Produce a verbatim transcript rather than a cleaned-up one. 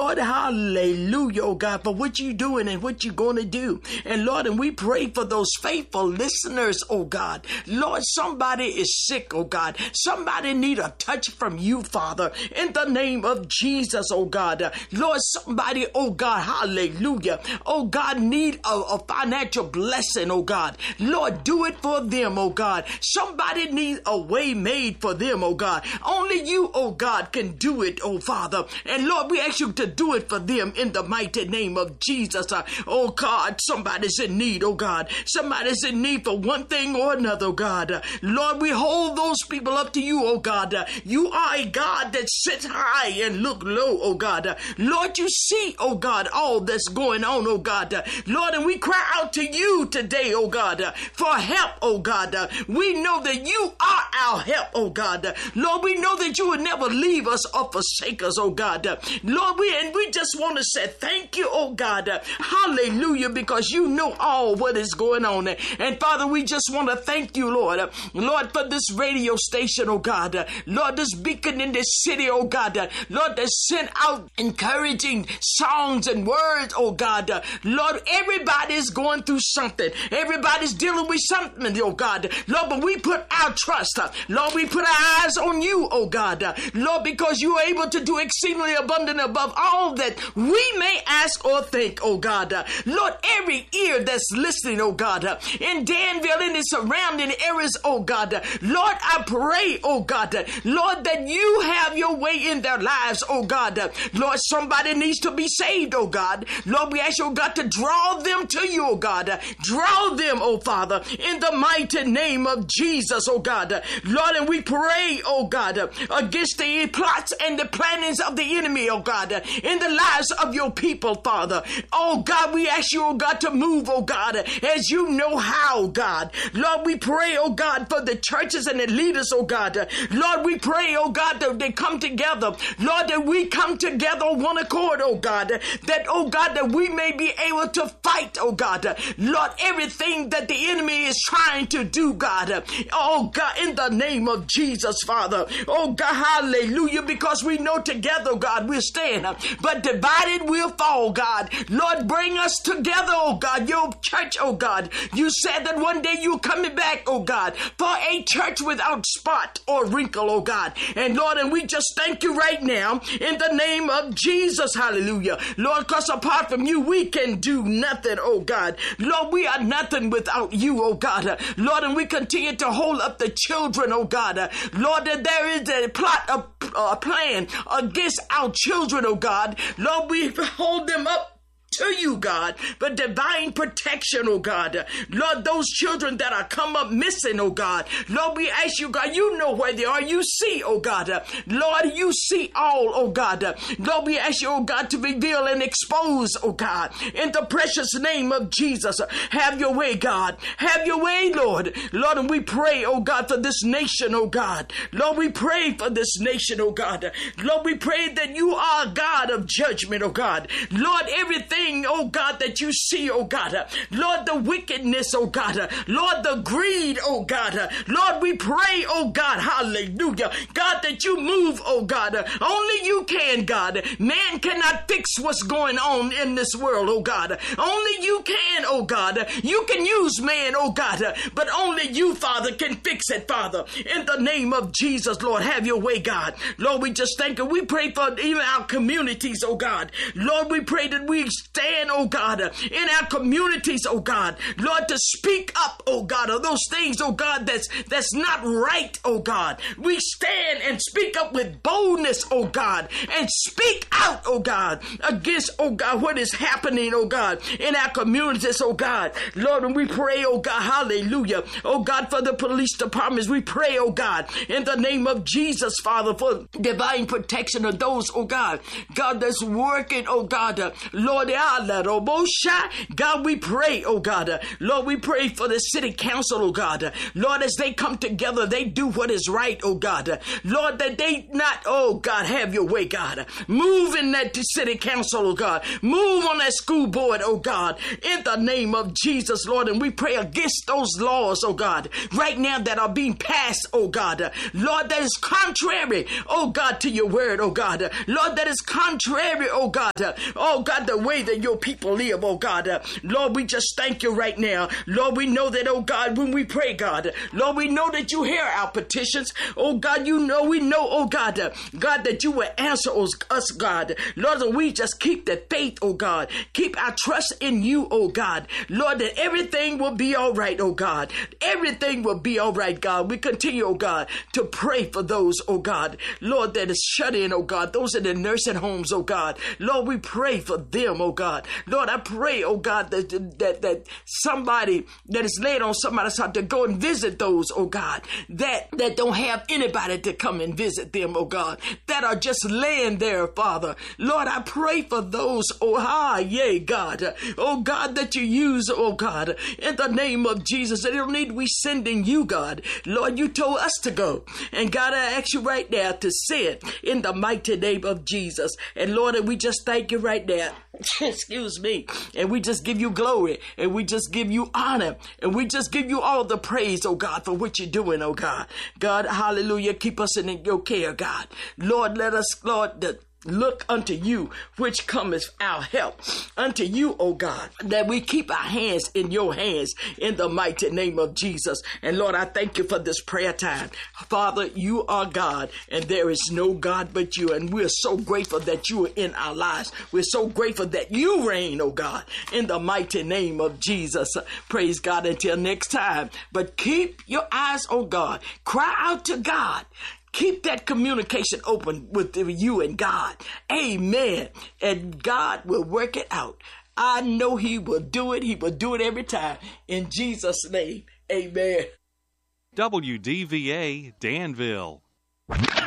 Lord, hallelujah, oh God, for what you're doing and what you're going to do. And Lord, and we pray for those faithful listeners, oh God. Lord, somebody is sick, oh God. Somebody need a touch from you, Father, in the name of Jesus, oh God. Lord, somebody, oh God, hallelujah, oh God, need a, a financial blessing, oh God. Lord, do it for them, oh God. Somebody needs a way made for them, oh God. Only you, oh God, can do it, oh Father. And Lord, we ask you to do it for them in the mighty name of Jesus. Uh, oh God, somebody's in need, oh God. Somebody's in need for one thing or another, oh God. Uh, Lord, we hold those people up to you, oh God. Uh, you are a God that sits high and look low, oh God. Uh, Lord, you see, oh God, all that's going on, oh God. Uh, Lord, and we cry out to you today, oh God, uh, for help, oh God. Uh, we know that you are our help, oh God. Uh, Lord, we know that you would never leave us or forsake us, oh God. Uh, Lord, we and we just want to say thank you, oh God. Uh, hallelujah, because you know all what is going on. Uh, and Father, we just want to thank you, Lord. Uh, Lord, for this radio station, oh God. Uh, Lord, this beacon in this city, oh God. Uh, Lord, that sent out encouraging songs and words, oh God. Uh, Lord, everybody's going through something. Everybody's dealing with something, oh God. Lord, but we put our trust, uh, Lord, we put our eyes on you, oh God. Uh, Lord, because you are able to do exceedingly abundant above all that we may ask or think, oh God. Uh, Lord, every ear that's listening, oh God, uh, in Danville and the surrounding areas, oh God. Uh, Lord, I pray, oh God, uh, Lord, that you have your way in their lives, oh God. Uh, Lord, somebody needs to be saved, oh God. Lord, we ask you, oh God, to draw them to you, oh God. Uh, draw them, oh Father, in the mighty name of Jesus, oh God. Uh, Lord, and we pray, oh God, uh, against the plots and the plannings of the enemy, oh God, uh, in the lives of your people, Father. Oh God, we ask you, oh God, to move, oh God, uh, as you know how, God. Lord, we pray, oh God, for the churches and the leaders, oh God. Uh, Lord, we pray, oh God, that they come together. Lord, that we come together on one accord, oh God, uh, that, oh God, that we may be able to fight, oh God. Uh, Lord, everything that the enemy is trying to do, God. Uh, oh God, in the name of Jesus, Father. Oh God, hallelujah, because we know together, God, we'll stand, uh, but divided we'll fall, God. Lord, bring us together, oh God, your church, oh God. You said that one day you're coming back, oh God, for a church without spot or wrinkle, oh God. And Lord, and we just thank you right now in the name of Jesus, hallelujah. Lord, because apart from you, we can do nothing, oh God. Lord, we are nothing without you, oh God. Uh, Lord, and we continue to hold up the children, oh God. Uh, Lord, that there is a plot, a, a plan against our children, oh God. Lord, we hold them up to you, God, but divine protection, oh God. Lord, those children that are come up missing, oh God. Lord, we ask you, God, you know where they are. You see, oh God. Lord, you see all, oh God. Lord, we ask you, oh God, to reveal and expose, oh God, in the precious name of Jesus. Have your way, God. Have your way, Lord. Lord, and we pray, oh God, for this nation, oh God. Lord, we pray for this nation, oh God. Lord, we pray that you are a God of judgment, oh God. Lord, everything, oh God, that you see, oh God. Lord, the wickedness, oh God. Lord, the greed, oh God. Lord, we pray, oh God, hallelujah. God, that you move, oh God. Only you can, God. Man cannot fix what's going on in this world, oh God. Only you can, oh God. You can use man, oh God, but only you, Father, can fix it, Father. In the name of Jesus, Lord, have your way, God. Lord, we just thank you. We pray for even our communities, oh God. Lord, we pray that we stand, oh God, in our communities, oh God, Lord, to speak up, oh God, of those things, oh God, that's that's not right, oh God. We stand and speak up with boldness, oh God, and speak out, oh God, against, oh God, what is happening, oh God, in our communities, oh God. Lord, and we pray, oh God, hallelujah, oh God, for the police departments. We pray, oh God, in the name of Jesus, Father, for divine protection of those, oh God, God, that's working, oh God, uh, Lord, God, we pray, oh God. Lord, we pray for the city council, oh God. Lord, as they come together, they do what is right, oh God. Lord, that they not, oh God, have your way, God. Move in that city council, oh God. Move on that school board, oh God, in the name of Jesus, Lord. And we pray against those laws, oh God, right now that are being passed, oh God. Lord, that is contrary, oh God, to your word, oh God. Lord, that is contrary, oh God. Oh God, the way that your people live, oh God. Lord, we just thank you right now. Lord, we know that, oh God, when we pray, God, Lord, we know that you hear our petitions. Oh God, you know, we know, oh God, God, that you will answer us, God. Lord, and we just keep the faith, oh God. Keep our trust in you, oh God. Lord, that everything will be all right, oh God. Everything will be all right, God. We continue, oh God, to pray for those, oh God, Lord, that is shut in, oh God, those in the nursing homes, oh God. Lord, we pray for them, oh God. Lord, I pray, oh God, that that that somebody that is laid on somebody's heart to go and visit those, oh God, that that don't have anybody to come and visit them, oh God, that are just laying there, Father. Lord, I pray for those, oh hi, yay, God, oh God, that you use, oh God, in the name of Jesus. They don't need we sending you, God. Lord, you told us to go. And God, I ask you right now to say it in the mighty name of Jesus. And Lord, we just thank you right now. Excuse me. And we just give you glory. And we just give you honor. And we just give you all the praise, oh God, for what you're doing, oh God. God, hallelujah. Keep us in your care, God. Lord, let us, Lord, the look unto you, which cometh our help. Unto you, O God, that we keep our hands in your hands in the mighty name of Jesus. And Lord, I thank you for this prayer time. Father, you are God, and there is no God but you. And we're so grateful that you are in our lives. We're so grateful that you reign, oh God, in the mighty name of Jesus. Praise God until next time. But keep your eyes on God. Cry out to God. Keep that communication open with you and God. Amen. And God will work it out. I know he will do it. He will do it every time. In Jesus' name, amen. W D V A Danville.